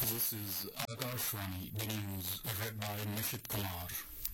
This is Akashvani, the news read by Nishit Kumar.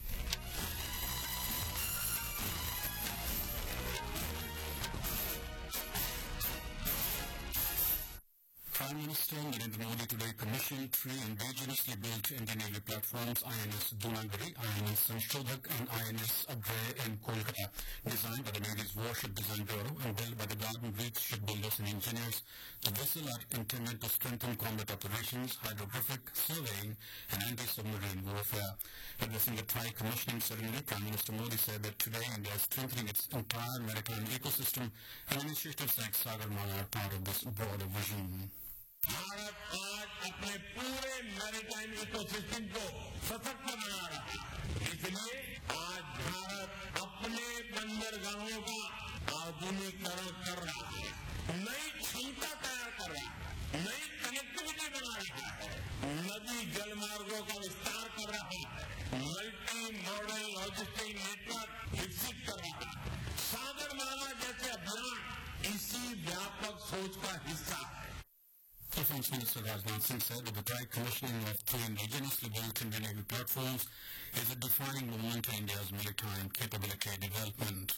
Prime Minister Narendra Modi today commissioned three indigenously built Indian Navy platforms, INS Dunagiri, INS Sanshrodhak and INS Abhay in Kolkata, designed by the Navy's Warship Design Bureau and built by the Garden Reach shipbuilders and engineers. The vessels are intended to strengthen combat operations, hydrographic surveying and anti-submarine warfare. Addressing the tri-commissioning ceremony, Prime Minister Modi said that today India is strengthening its entire maritime ecosystem and initiatives like Sagarmala are part of this broader vision. Bharat आज अपने पूरे maritime ecosystem को सशक्त बना रहा है। इसलिए आज भारत अपने बंदरगाहों का आधुनिकीकरण कर रहा है, नई क्षमता तैयार कर रहा है, नई कनेक्टिविटी बना रहा है, नदी जल मार्गों का विस्तार कर रहा है, मल्टी मॉडल लॉजिस्टिक नेटवर्क विकसित कर रहा है। सागरमाला जैसे अभियान इसी व्यापक सोच का हिस्सा है। Defence Minister Rajnath Singh said that the tri-commissioning of two indigenously built Indian Navy platforms is a defining moment in India's maritime capability development.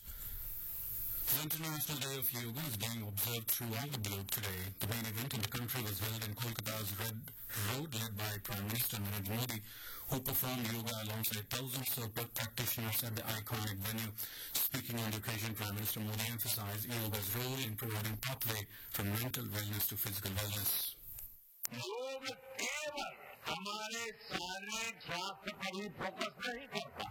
The International Day of Yoga is being observed throughout the globe today. The main event in the country was held in Kolkata's Red Road, led by Prime Minister Narendra Modi, who performed yoga alongside thousands of practitioners at the iconic venue. Speaking on the occasion, Prime Minister Modi emphasized yoga's role in providing pathway from mental wellness to physical wellness. योग केवल हमारे शारीरिक स्वास्थ्य पर ही focus नहीं करता,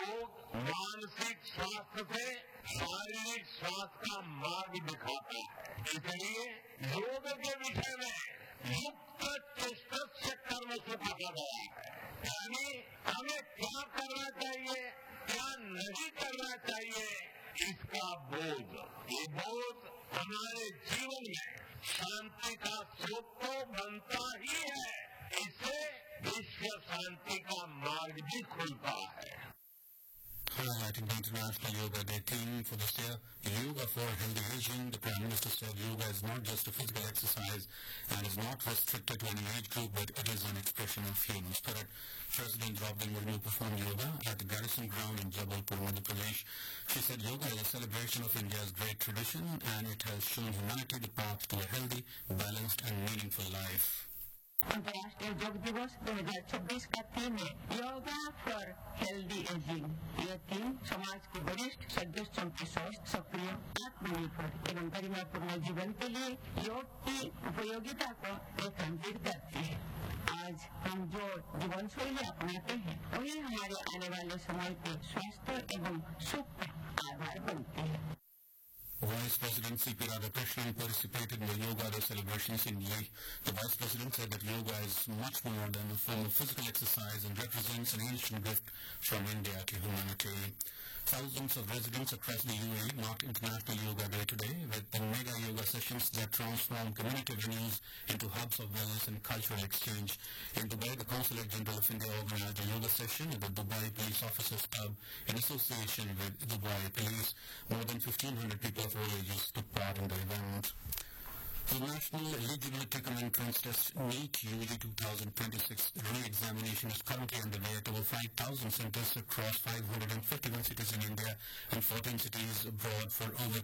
योग मानसिक स्वास्थ्य से शारीरिक स्वास्थ्य का मार्ग दिखाता है। इसलिए योग के विषय में मुक्त चेष्टस्य कर्म से कहा गया है, यानी हमें क्या करना चाहिए, क्या नहीं करना चाहिए, इसका बोध, ये बोध हमारे जीवन में शांति का स्रोत तो बनता ही है, इससे विश्व शांति का मार्ग भी खुलता है। Highlighting the International Yoga Day theme for this year, Yoga for Healthy Aging, the Prime Minister said yoga is not just a physical exercise and is not restricted to any age group, but it is an expression of human spirit. President Draupadi Murmu performed yoga at the Garrison Ground in Jabalpur, Madhya Pradesh. She said yoga is a celebration of India's great tradition and it has shown humanity the path to a healthy, balanced and meaningful life. अंतर्राष्ट्रीय योग दिवस 2026 का theme है yoga for healthy ageing. यह theme समाज के वरिष्ठ सदस्यों के स्वस्थ, सक्रिय, आत्मनिर्भर एवं गरिमापूर्ण जीवन के लिए योग की उपयोगिता को रेखांकित करती है। आज हम जो जीवन शैली अपनाते हैं वही हमारे आने वाले समय के स्वास्थ्य एवं सुख का आधार बनती है। Vice President C.P. Radhakrishnan participated in the Yoga Day celebrations in Leh. The Vice President said that yoga is much more than a form of physical exercise and represents an ancient gift from India to humanity. Thousands of residents across the UAE marked International Yoga Day today with the mega yoga sessions that transform community venues into hubs of wellness and cultural exchange. In Dubai, the Consulate General of India organized a yoga session at the Dubai Police Officers Club in association with Dubai Police. More than 1,500 people of all ages took part in the event. The National Eligibility Cum Entrance Test NEET UG 2026 re-examination is currently underway at over 5,000 centers across 551 cities in India and 14 cities abroad for over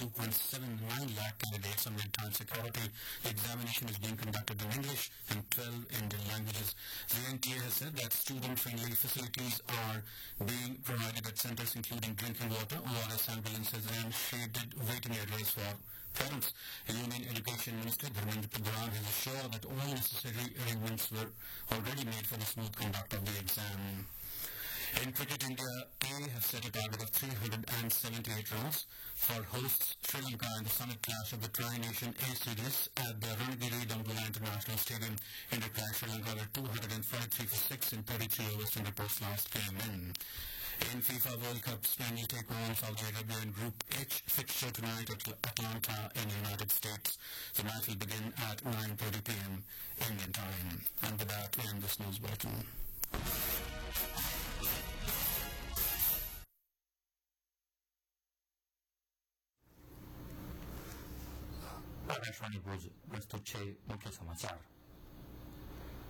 22.79 lakh candidates amid time security. The examination is being conducted in English and 12 Indian languages. The NTA has said that student-friendly facilities are being provided at centers including drinking water, ORS ambulances and shaded waiting areas for parents. Union Education Minister Dharmendra Pradhan has assured that all necessary arrangements were already made for the smooth conduct of the exam. In cricket, India A has set a target of 378 runs for hosts Sri Lanka in the summit clash of the Tri-Nation A Series at the Ranagiri Dambulla International Stadium. India clashed Sri Lanka with 243 for 6 in 33 overs in reports last came in. In FIFA World Cup, Spain will take on Saudi Arabia in Group H fixture tonight at Atlanta in the United States. The match will begin at 9:30 p.m. Indian time. And with that, we end this news bulletin. Akashvani भुज प्रस्तुत छे मुख्य समाचार।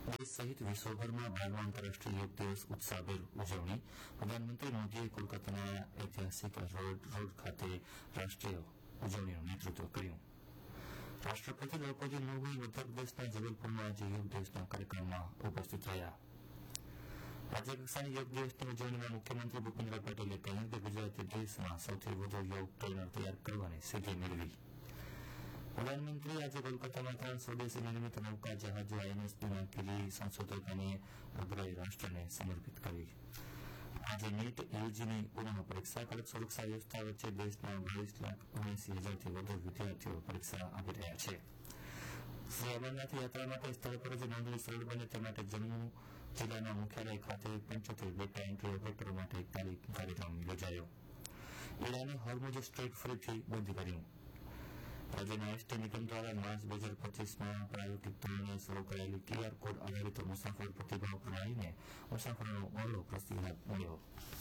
દેશ સહિત વિશ્વભરમાં 12મા આંતરરાષ્ટ્રીય યોગ દિવસ ઉત્સાહભેર ઉજવણી. પ્રધાનમંત્રી મોદીએ કોલકાતાના ઐતિહાસિક રોડ ખાતે રાષ્ટ્રીય ઉજવણીનું નેતૃત્વ કર્યું. રાષ્ટ્રપતિ દ્રૌપદી મુર્મુ મધ્યપ્રદેશના જબલપુરમાં આજે યોગ દિવસના કાર્યક્રમમાં ઉપસ્થિત રહ્યા. રાજ્યકક્ષાની યોગ દિવસની ઉજવણીમાં મુખ્યમંત્રી ભૂપેન્દ્ર પટેલે કહ્યું કે ગુજરાતે દેશમાં સૌથી વધુ યોગ ટ્રેનર તૈયાર કરવાની સિદ્ધિ મેળવી. પ્રધાનમંત્રી આજે કોલકાતામાં 3 સ્વદેશી નિર્મિત નૌકા જહાજો INS પિનાકિની સંશોધક અને અગ્રણી રાષ્ટ્રને સમર્પિત કરી. આજે નીટ યુજીની પુનઃ પરીક્ષા કડક સુરક્ષા વ્યવસ્થા વચ્ચે દેશના 22,79,000થી વધુ વિદ્યાર્થીઓ પરીક્ષા આપી રહ્યા છે. શ્રી અમરનાથ યાત્રા માટે સ્થળ પર જ નોંધણી સરળ બને તે માટે જમ્મુ જિલ્લાના મુખ્યાલય ખાતે 75 ડેટા એન્ટ્રી ઓપરેટરો માટે એક કાર્યક્રમ યોજાયો. ઈરાને હોર્મુઝ સ્ટ્રેટ ફરીથી બંધ કર્યું. રાજ્યના એસટી નિગમ દ્વારા માર્ચ 2025માં પ્રાયોગિક ધોરણે શરૂ કરાયેલી QR કોડ આધારિત મુસાફર પ્રતિભાવ પ્રણાલીને મુસાફરોનો બહોળો પ્રતિસાદ મળ્યો.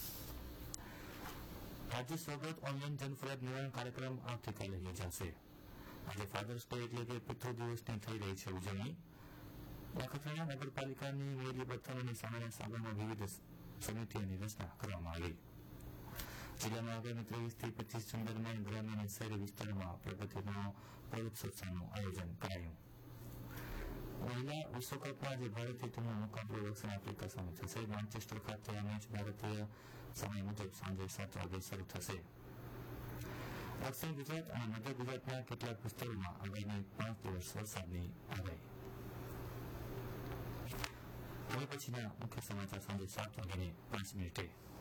રાજ્ય સ્વગત ઓનલાઈન જનફરિયાદ નિવારણ કાર્યક્રમ આવતીકાલે યોજાશે. આજે ફાધર્સ ડે એટલે કે પિતૃ દિવસની થઈ રહી છે ઉજવણી. નખત્રાણા નગરપાલિકાની મેલી પ્રથમ અને સામાન્ય સાગરમાં વિવિધ સમિતિઓની રચના કરવામાં આવી. જિલ્લામાં આગામી 23 થી 25 જૂન દરમિયાન ગ્રામ્ય અને શહેરી વિસ્તારોમાં પ્રગતિનો પ્રયોગોત્સવનું આયોજન કરાયું. મહિલા વિશ્વકપમાં આજે ભારતીય ટીમનો મુકાબલો દક્ષિણ આફ્રિકા સામે થશે. માન્ચેસ્ટર ખાતે આ મેચ ભારતીય સમય મુજબ સાંજે 7 વાગે શરૂ થશે. દક્ષિણ ગુજરાત અને મધ્ય ગુજરાતના કેટલાક વિસ્તારોમાં આગામી 5 દિવસ વરસાદની આગાહી. હવે પછીના મુખ્ય સમાચાર સાંજે 7:05.